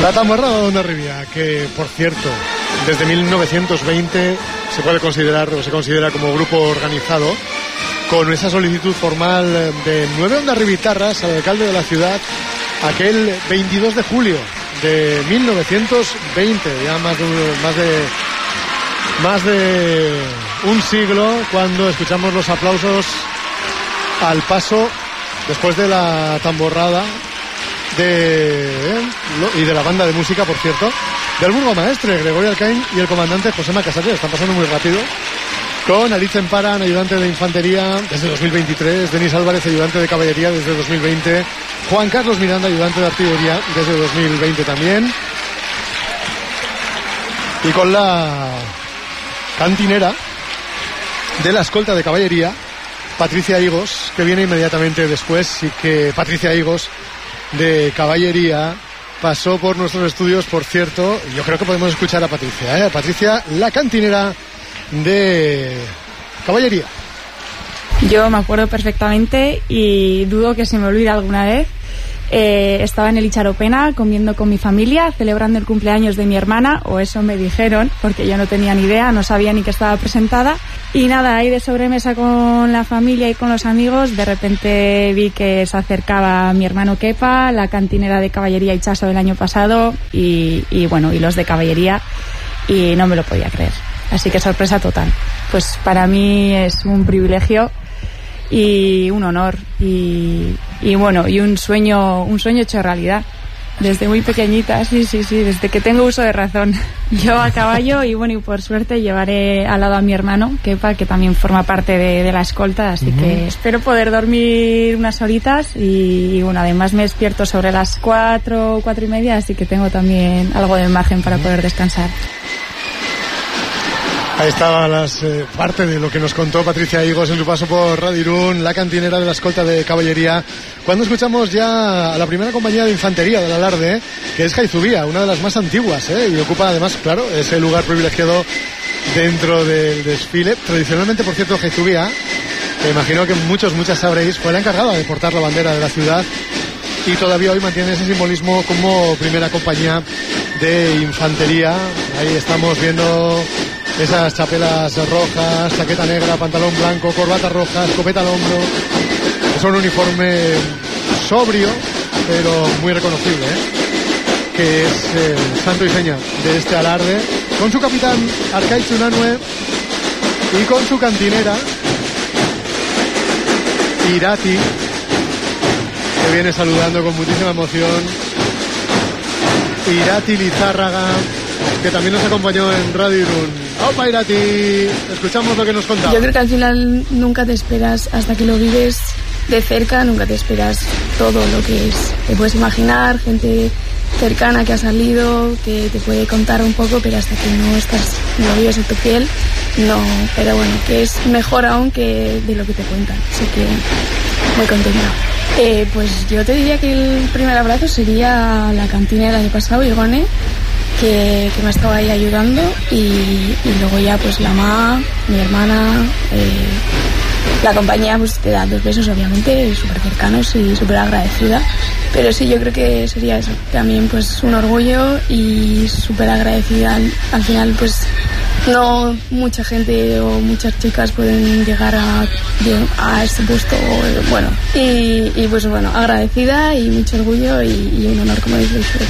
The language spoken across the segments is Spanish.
La Tamborrada de Hondarribia, que por cierto, desde 1920 se puede considerar o se considera como grupo organizado, con esa solicitud formal de 9 hondarribitarras al alcalde de la ciudad aquel 22 de julio de 1920, ya más de un siglo, cuando escuchamos los aplausos al paso después de la tamborrada y de la banda de música, por cierto, del burgomaestre Gregorio Alcaín y el comandante Josema Casares. Están pasando muy rápido, con Alice Emparan, ayudante de infantería desde 2023, Denis Álvarez, ayudante de caballería desde 2020, Juan Carlos Miranda, ayudante de artillería desde 2020 también, y con la cantinera de la escolta de caballería, Patricia Higos, que viene inmediatamente después, y que Patricia Higos de caballería pasó por nuestros estudios, por cierto. Yo creo que podemos escuchar a Patricia, Patricia, la cantinera de caballería. Yo me acuerdo perfectamente y dudo que se me olvide alguna vez. Estaba en el Icharopena comiendo con mi familia, celebrando el cumpleaños de mi hermana, o eso me dijeron, porque yo no tenía ni idea, no sabía ni que estaba presentada. Y nada, ahí de sobremesa con la familia y con los amigos, de repente vi que se acercaba mi hermano Kepa, la cantinera de caballería Ichaso del año pasado, y los de caballería, y no me lo podía creer. Así que sorpresa total. Pues para mí es un privilegio y un honor y un sueño hecho realidad desde muy pequeñita, sí, desde que tengo uso de razón. Yo a caballo y por suerte llevaré al lado a mi hermano Kepa, que también forma parte de la escolta, así que espero poder dormir unas horitas y además me despierto sobre las 4:30, así que tengo también algo de margen para poder descansar. Ahí estaba parte de lo que nos contó Patricia Higos en su paso por Radio Irún, la cantinera de la escolta de caballería, cuando escuchamos ya a la primera compañía de infantería del alarde, que es Jaizubía, una de las más antiguas, y ocupa además, claro, ese lugar privilegiado dentro del desfile. Tradicionalmente, por cierto, Jaizubía, que imagino que muchas sabréis, fue la encargada de portar la bandera de la ciudad y todavía hoy mantiene ese simbolismo como primera compañía de infantería. Ahí estamos viendo esas chapelas rojas, chaqueta negra, pantalón blanco, corbata roja, escopeta al hombro. Es un uniforme sobrio, pero muy reconocible, que es el santo y seña de este alarde, con su capitán Arkaitz Unanue y con su cantinera Irati, que viene saludando con muchísima emoción. Irati Lizárraga, que también nos acompañó en Radio Irún. ¡Opa, Irati! Escuchamos lo que nos contaba. Yo creo que al final nunca te esperas, hasta que lo vives de cerca, nunca te esperas todo lo que es. Te puedes imaginar gente cercana que ha salido, que te puede contar un poco, pero hasta que no lo vives en tu piel, no. Pero bueno, que es mejor aún que de lo que te cuentan. Así que muy contenta. Pues yo te diría que el primer abrazo sería la cantina del año pasado, Irgone, que me ha estado ahí ayudando, y luego ya pues la mamá, mi hermana, la compañía pues te da 2 besos, obviamente, súper cercanos y súper agradecida. Pero sí, yo creo que sería eso, también pues un orgullo y súper agradecida. Al final pues no mucha gente o muchas chicas pueden llegar a este puesto, y pues agradecida y mucho orgullo y un honor, como dice usted.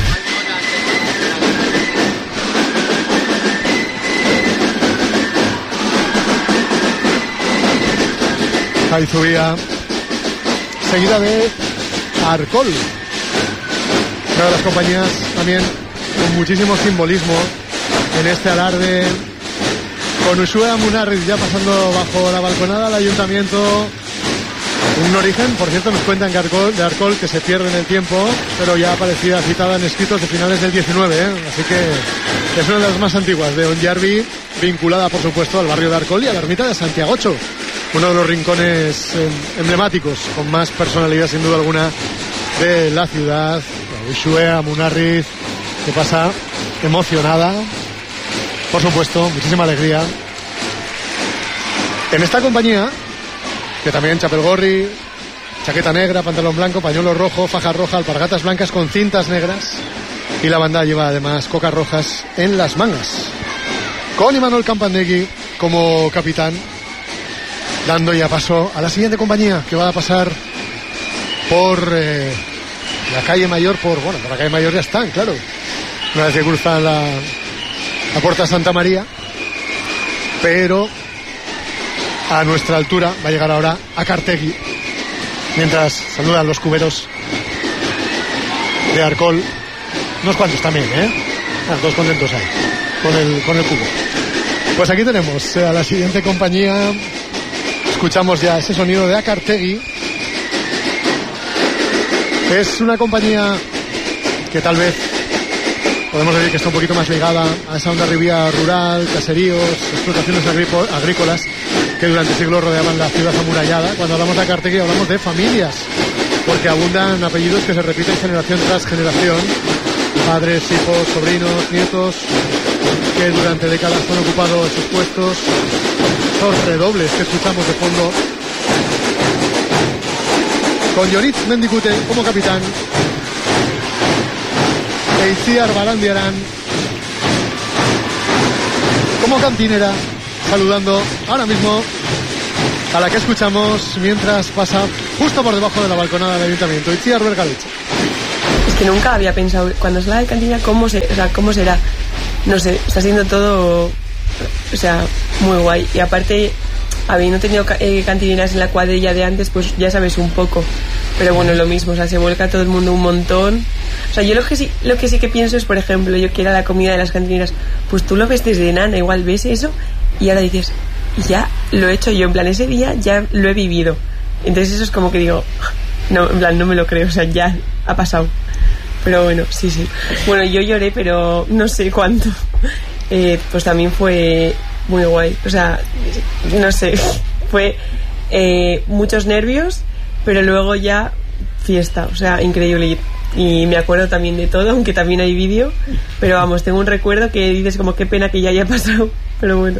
Jaizubía, seguida de Arcol, una de las compañías también con muchísimo simbolismo en este alarde, con Ushua Munarriz ya pasando bajo la balconada del ayuntamiento. Un origen, por cierto, nos cuentan de Arcol, que se pierde en el tiempo, pero ya aparecía citada en escritos de finales del 19, así que es una de las más antiguas de Onyarbi, vinculada por supuesto al barrio de Arcol y a la ermita de Santiagocho, uno de los rincones emblemáticos con más personalidad sin duda alguna de la ciudad. Ushua Munarriz, que pasa emocionada, por supuesto, muchísima alegría en esta compañía, que también chapelgorri, chaqueta negra, pantalón blanco, pañuelo rojo, faja roja, alpargatas blancas con cintas negras, y la banda lleva además cocas rojas en las mangas. Con Imanol Campandegui como capitán, dando ya paso a la siguiente compañía, que va a pasar por la calle Mayor, por la calle Mayor ya están, claro. Una vez que cruzan la Puerta Santa María, pero a nuestra altura va a llegar ahora a Cartegui, mientras saludan los cuberos de Arcol, unos cuantos también, todos contentos ahí, con el cubo. Pues aquí tenemos a la siguiente compañía. Escuchamos ya ese sonido de Acartegui. Es una compañía que tal vez podemos decir que está un poquito más ligada a esa Hondarribia rural, caseríos, explotaciones agrícolas que durante siglos rodeaban la ciudad amurallada. Cuando hablamos de Acartegui hablamos de familias, porque abundan apellidos que se repiten generación tras generación, padres, hijos, sobrinos, nietos, que durante décadas han ocupado esos puestos. Esos redobles que escuchamos de fondo, con Llorit Mendicute como capitán, e Itziar Barandiaran como cantinera, saludando ahora mismo a la que escuchamos mientras pasa justo por debajo de la balconada del ayuntamiento. Itziar Bergaleche. Es que nunca había pensado, cuando es la de cantina, cómo será. No sé, está siendo todo, muy guay. Y aparte, habiendo tenido cantineras en la cuadrilla de antes, pues ya sabes un poco. Pero bueno, lo mismo, se vuelca todo el mundo un montón. Yo lo que sí que pienso es, por ejemplo, yo que era la comida de las cantineras, pues tú lo ves desde nana, igual ves eso, y ahora dices, ya lo he hecho yo, en plan, ese día ya lo he vivido. Entonces eso es como que digo, no, en plan, no me lo creo, ya ha pasado. Pero bueno, sí. Bueno, yo lloré, pero no sé cuánto. Pues también fue muy guay. No sé, fue muchos nervios, pero luego ya fiesta, increíble. Y me acuerdo también de todo, aunque también hay vídeo. Pero vamos, tengo un recuerdo que dices como qué pena que ya haya pasado, pero bueno.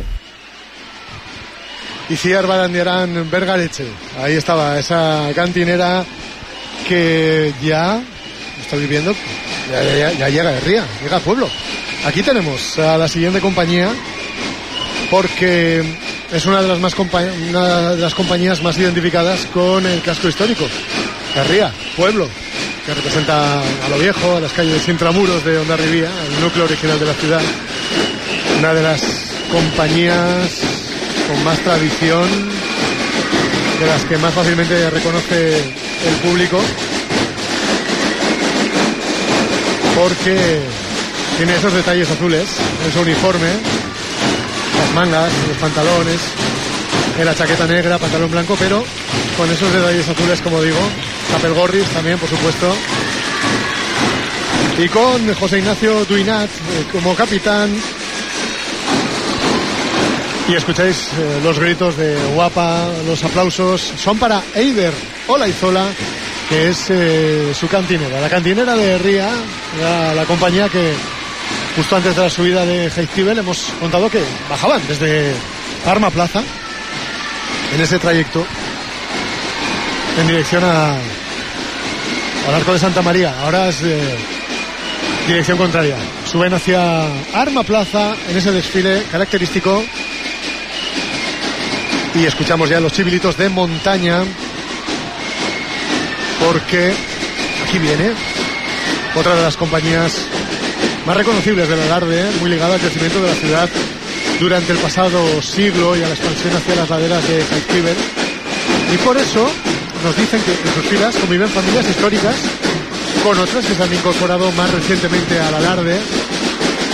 Itziar Barandiaran Bergaleche, ahí estaba esa cantinera que ya está viviendo, ya llega de Ría, llega al pueblo. Aquí tenemos a la siguiente compañía, porque es una de las compañías más identificadas con el casco histórico de Ría, pueblo, que representa a lo viejo, a las calles intramuros de Hondarribia, el núcleo original de la ciudad. Una de las compañías con más tradición, de las que más fácilmente reconoce el público, porque tiene esos detalles azules en su uniforme, las mangas, los pantalones, en la chaqueta negra, pantalón blanco, pero con esos detalles azules, como digo, capelgorris también, por supuesto, y con José Ignacio Duinat como capitán. Y escucháis los gritos de guapa, los aplausos son para Eider Olaizola, que es su cantinera, la cantinera de Ría, la compañía que justo antes de la subida de Jaizkibel hemos contado que bajaban desde Arma Plaza en ese trayecto en dirección al Arco de Santa María. Ahora es dirección contraria, suben hacia Arma Plaza en ese desfile característico y escuchamos ya los chivilitos de montaña, porque aquí viene otra de las compañías más reconocibles del alarde, muy ligada al crecimiento de la ciudad durante el pasado siglo y a la expansión hacia las laderas de Jaizkibel. Y por eso nos dicen que en sus filas conviven familias históricas con otras que se han incorporado más recientemente al alarde,